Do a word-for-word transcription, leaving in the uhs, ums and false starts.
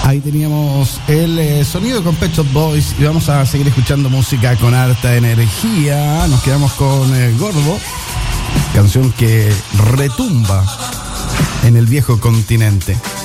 Ahí teníamos el eh, sonido con Pet Shop Boys y vamos a seguir escuchando música con harta energía. Nos quedamos con eh, Gordo, canción que retumba en el viejo continente.